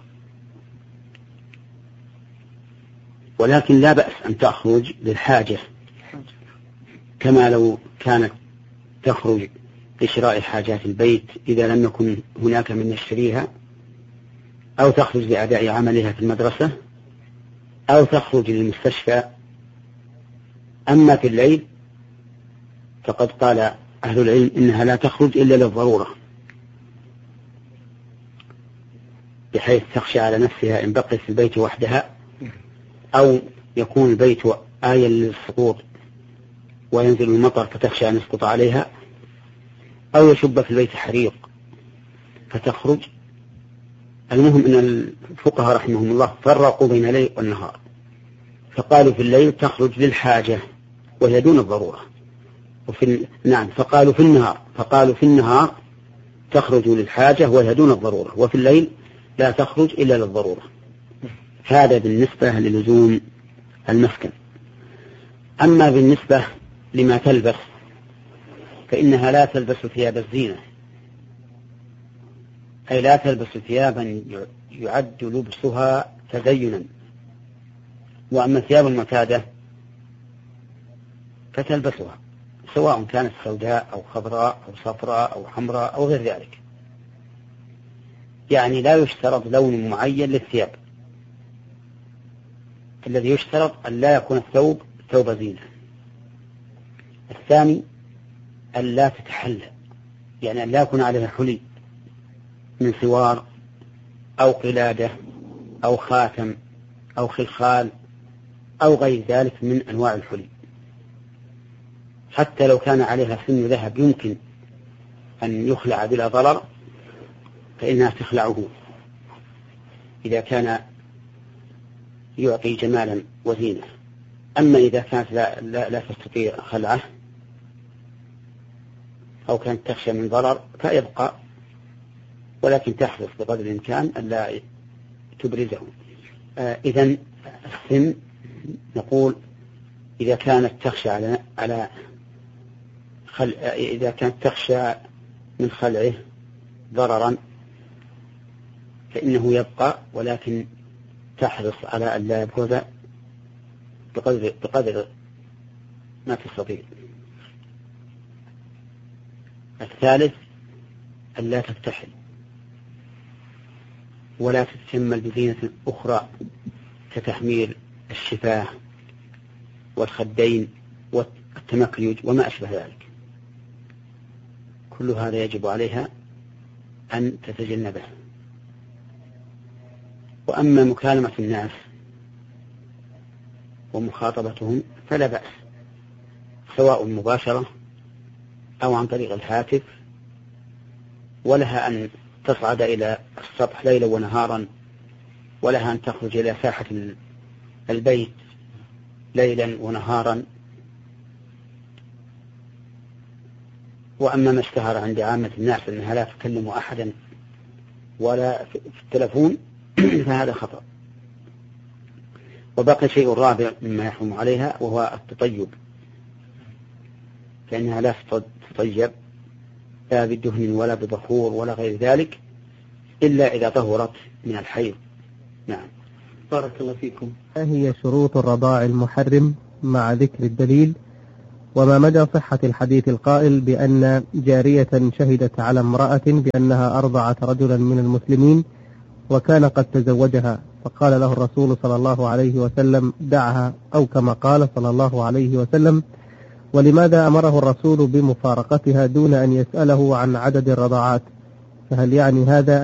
ولكن لا بأس أن تخرج للحاجة كما لو كانت تخرج لشراء حاجات البيت إذا لم يكن هناك من يشتريها، أو تخرج لأداء عملها في المدرسة، أو تخرج للمستشفى. أما في الليل فقد قال أهل العلم إنها لا تخرج إلا للضرورة، بحيث تخشى على نفسها إن بقيت في البيت وحدها، أو يكون البيت آية للسقوط وينزل المطر فتخشى أن يسقط عليها، أو يشب في البيت حريق فتخرج. المهم أن الفقهاء رحمهم الله فرقوا بين الليل والنهار، فقالوا في الليل تخرج للحاجة وهي دون الضرورة، وفي نعم فقالوا في النهار فقالوا في النهار تخرج للحاجة وهي دون الضرورة، وفي الليل لا تخرج إلا للضرورة. هذا بالنسبة للزوم المسكن. أما بالنسبة لما تلبس فإنها لا تلبس ثياب الزينة، أي لا تلبس ثيابا يعد لبسها تدينا. وأما الثياب المعتادة فتلبسها سواء كانت سوداء أو خضراء أو صفراء أو حمراء أو غير ذلك، يعني لا يشترط لون معين للثياب. الذي يشترط أن لا يكون الثوب ثوب زينة. الثاني أن لا تتحلى، يعني أن لا يكون عليها حلي من سوار أو قلادة أو خاتم أو خلخال أو غير ذلك من أنواع الحلي. حتى لو كان عليها سن ذهب يمكن أن يخلع بلا ضرر فإنها تخلعه إذا كان يعطي جمالا وزينة. أما إذا كانت لا, لا, لا تستطيع خلعه أو كانت تخشى من ضرر فيبقى، ولكن تحرص بقدر الإمكان أن لا تبرزه. آه إذن السن نقول إذا كانت تخشى على على خل... إذا كانت تخشى من خلعه ضررا فإنه يبقى، ولكن تحرص على أن لا يبرز بقدر بقدر ما تستطيع. الثالث أن لا تكتحل ولا تتجمل بزينة أخرى كتحمير الشفاه والخدين والتمكيج وما أشبه ذلك. كل هذا يجب عليها أن تتجنبه. وأما مكالمة الناس ومخاطبتهم فلا بأس، سواء مباشرة أو عن طريق الهاتف، ولها أن تصعد إلى السطح ليلا ونهارا، ولها أن تخرج إلى ساحة البيت ليلا ونهارا. وأما ما اشتهر عند عامة الناس أنها لا تكلم أحدا ولا في التلفون فهذا خطأ. وبقي شيء رابع مما يحرم عليها وهو التطيب، فإنها لا تطيب لا بدهن ولا ببخور ولا غير ذلك إلا إذا طهرت من الحيض. نعم. بارك الله فيكم. ما هي شروط الرضاع المحرم مع ذكر الدليل؟ وما مدى صحة الحديث القائل بأن جارية شهدت على امرأة بأنها أرضعت رجلا من المسلمين وكان قد تزوجها، فقال له الرسول صلى الله عليه وسلم دعها، أو كما قال صلى الله عليه وسلم، ولماذا أمره الرسول بمفارقتها دون أن يسأله عن عدد الرضاعات؟ فهل يعني هذا